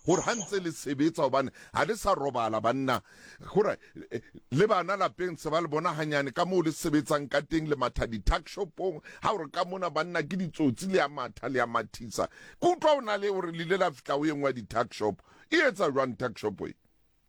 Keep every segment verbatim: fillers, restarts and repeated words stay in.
gore ha ntse le sebetsa hobane ha le sa robala banna gore le bana lapeng se ba le bona hanyane ka mo le sebetsang ka teng le matha di-tuck shopong ha gore ka mona banna ke ditsotsi le ya matha le ya mathisa go utlwa o na le gore le ile la fitla o engwa di-tuck shop e etsa jwang tuck shop e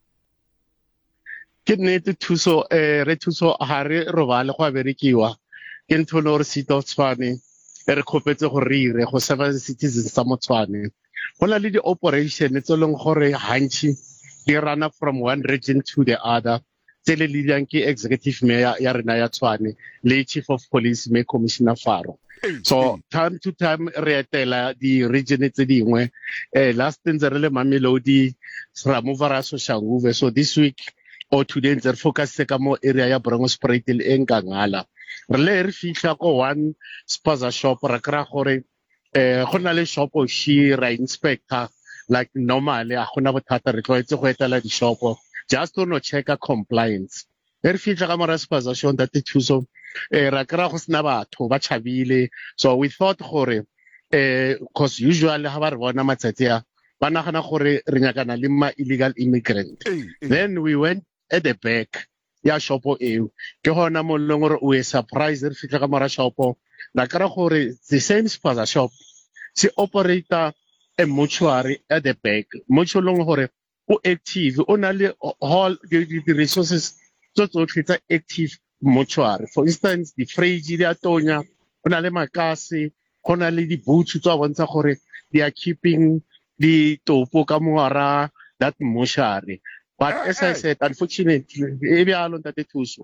ke nnete thuso eh re thuso ha re robale go a berekiwa ke ntho le gore City of Tshwane e re khopetse go re ire go serve citizens sa Motshwane go na le di-operation tse leng gore hantši di rana from one region to the other tse le leadang ke executive mayor ya rena ya Tshwane le chief of police me commissioner Faro so time to time re etela di-region tse dingwe eh last ntse re le Mamelodi ra move ra Soshanguve so this week or today ntse re focus ka mo area ya Bronkhortspruit le enkangala re le re fihla ko one spaza shop ra kra gore eh go na le shop o shi ra inspector like normally a gona bothata re tloetse go etela di shop just to no check compliance re fihla ka mora spaza shop that thuso eh ra kra go sna batho ba chabile so we thought gore eh cause usually ha ba re bona matsatsi a ba nagana gore re nyakana le ma illegal immigrant then we went at the back ya shopo eo ke hona mo leng gore o e surprise re fitla ka mora shopo la kra gore the same spaza shop se operator a mortuary at the back mortuary long gore o active o na le all the resources so tsotlhe tsa active mortuary for instance the fridge di atonya o na le makase go na le di boots tsa bontsha gore they are keeping di topo ka moara that mortuary. But as I said, unfortunately, e be alone that thuso.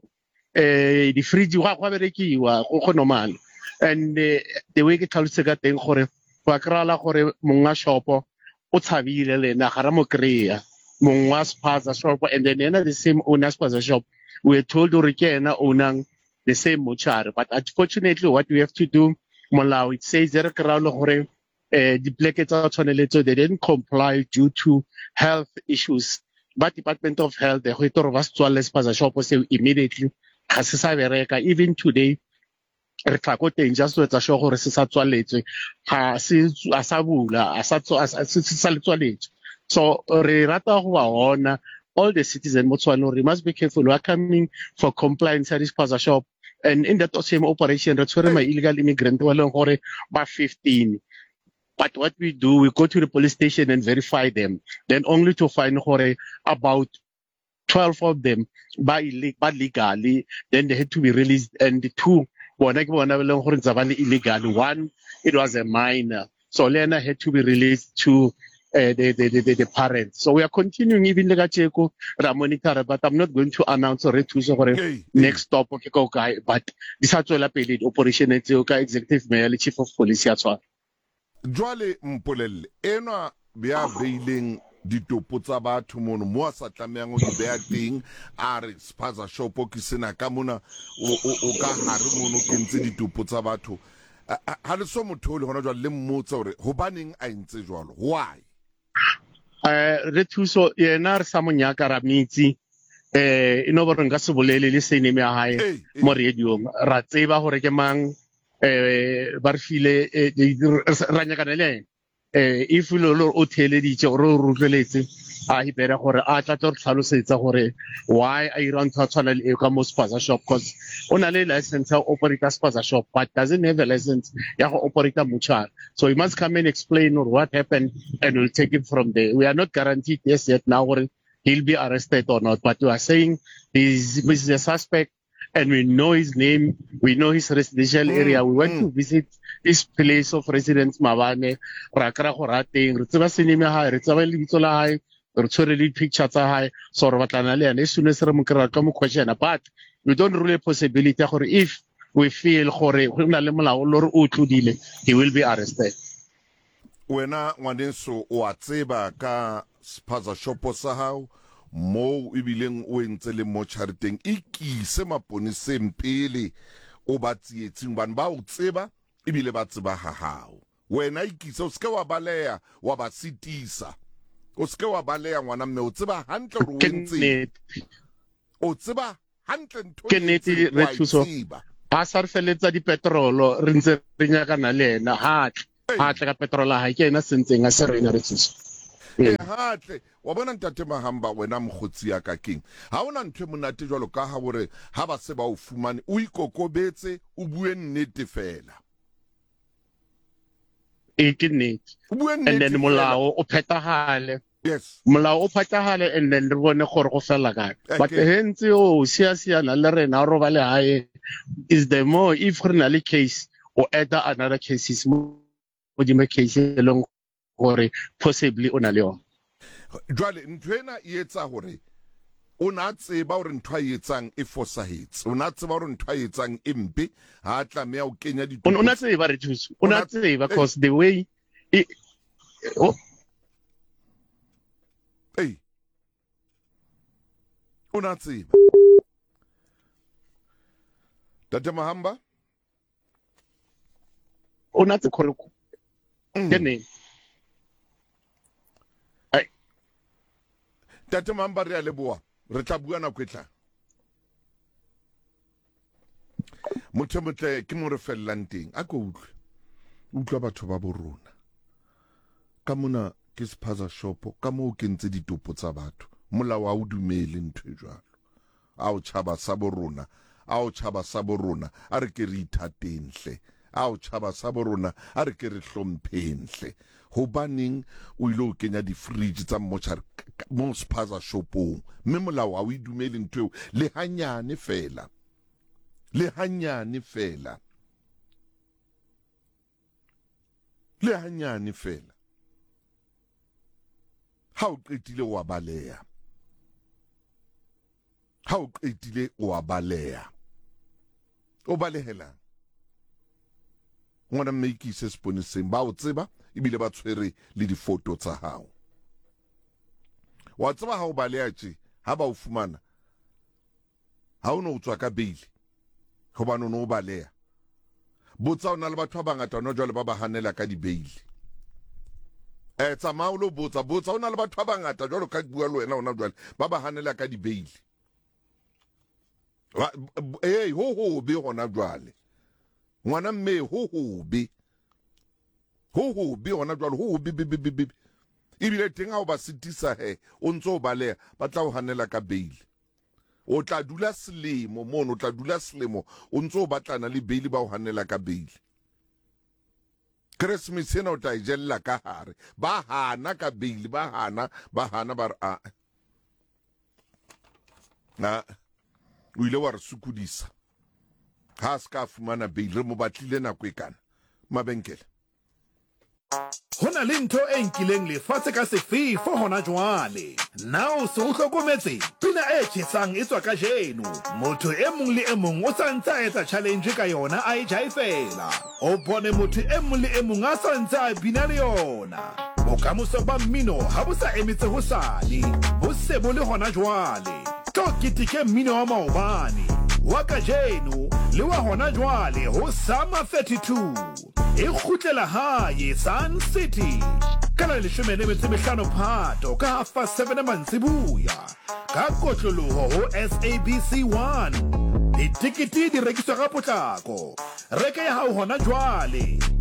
Eh di fridge wa kwa berekiwa go normal. And uh, the way ke tlhalose ka teng gore ba krala gore monga shopo o tshabile le na ga ra mo kreya monga spaza shop and then ena the same owner spaza shop we were told to rekena ownang the same mortuary but unfortunately what we have to do molao it says re krala gore eh di pleke tsa tshwaneletse they didn't comply due to health issues. But Department of Health, the Hoitor was to spaza shop say immediately, even today, Rekakote just to a show or Sisa Toilet, Asabula, Asatso Toilet. So, Rata who are on all the citizens, Motswano, must be careful. We are coming for compliance at this spaza shop. And in that same operation, that's where my illegal immigrant were by fifteen. But what we do, we go to the police station and verify them. Then only to find hore about twelve of them by legally. Then they had to be released. And the two, one, it was a minor. So Lena had to be released to uh, the, the, the, the parents. So we are continuing even like Cheko, monitor, but I'm not going to announce or to next stop. Okay, but this is the operation executive mayor, chief of police as well. Jwale Mpolele ena bea beileng ditopo tsa batho mono mo sa tlameang o di bea teng a re spaza shop ke sena ka mona o ka hare mono ke ntse ditopo tsa batho ha le so motho le gona jwa le mmotsa hore ho baneng a ntse jwalo why eh re thuso yena re sa monyaka ra mitsi eh ino bo renga se bolele le sene me hae mo radio ra tseba hore ke mang eh ba re file ra nyakana le eh if lo lo o thele di tse ro rutleletse a hibera gore a tla tlo tlhalosetsa gore why I run to channel e ka mo spaza shop cause ona le license to operate a spaza shop but doesn't have a license ya go operate a mortuary so he must come and explain or what happened and we'll take it from there. We are not guaranteed yes yet now or he'll be arrested or not but we are saying he's, he's a suspect and we know his name, we know his residential area. We went mm. to visit his place of residence, Mabane, Rakra Horating, Ritsava Cinema High, Ritsava Little High, Ritsuri pictures high, Sorvatanale, and as soon as Ramukara come question apart, we don't rule a possibility or if we feel Hore, he will be arrested. When I want to so whatever ka spaza shopo sahau. Mo ibileng o entse le mo chariteng ikise maponise mpele o batsietsing ban ba o tseba ibile ba tseba ha hao wena ikise o ska wa baleya wa ba sitisa o ska wa baleya ngwana mme o tseba hantle ro entse o tseba hantle ntho ke nete re thuso ba sa re feletsa di petrolo re ntse re nyakana le ena ha ha tla ka petrol ha ke ena sentseng a se re ina re thuso e hatle wa bona ntate Mahamba wena mogotsi ya ka keng ha ona ntwe monate jwalo ka ha bore ha ba se ba o fumane o ikokobetse o bue nnete fela e ke nnete and then molao o phetagale yes molao o phetagale and then re bone gore go fela kae but hence o sia sia na le rena ro ba le hae is the more if re na le case or add another cases mo di me case e long gore possibly ona le yona jwale ntwena e etsa gore o na tseba gore ntwa e etsang e fosahetse o na tseba gore ntwa e etsang e mpe ha tla me o kenya di o na tseba re thuso o na tseba because the way it, oh hey o na tseba Tate Mahamba o na tse khoreko ke ne ai Tate Mahamba re a leboa re tla bua na kwetla motho motle ke mo re fellang teng a go utlwe utlwa batho ba borona ka mona ke spaza shop ka mo ke ntse ditopo tsa batho mola wa o dumele ntwe jwalo a o tshaba sa borona a o tshaba sa borona a re ke re ithatenhle a o tshaba sa borona a re ke re hlomphenhle hobaneng o ile o kenya di fridge tsa mochar mo spaza shopong mme molao wa o idumele ntwe le hanyane fela le hanyane fela le hanyane fela ha o qetile wa baleya ha o qetile wa baleya o balehela ngwana make se sponiseng ba o tseba ibile ba tshwere le difoto tsa hao wa tseba ha o baleya tje ha ba o fumana ha o no o tswa ka bail hobane o no o baleya botsa ona le batho ba bangata no jwale ba ba hanela ka di bail eh tsamao lo botsa botsa ona le batho ba bangata jwalo ka bua le wena ona jwale ba ba hanela ka di bail eh ho ho be hona jwale ngwana mme ho ho be ho ho be hona jwale ho be be be be ibile teng ha o ba sitisa he o ntse o baleya ba tla o hanela ka bail o tla dula selemo mono o tla dula selemo o ntse o batlana le bail ba o hanela ka bail Christmas ena o tla ijella ka hare ba hana ka bail ba hana ba hana ba a na o ile wa re sukudisa ha ska fumana bail re mo batlile nako e kana mabenkele hona le ntho e nkileng lefatshe ka sefefo hona jwale now se o hlokometse pina e tjhesang e tswa ka jeno motho e mong le e mong o santse a etsa challenge ka yona a e jaifela o bone motho e mong le e mong a santse a bina le yona bokamoso ba mmino ha bo sa emetse ho sale bo se bo le hona jwale to kitike mmino wa maobane wa ka jeno le wa hona jwale ho Summer thirty-two e khutlela hae Sun City kana le shome le metse mehlano phato ka half past seven mantsibuya ka kotloloho ho S A B C one ditikiti di rekiswa ka potlako reke ya hao hona jwale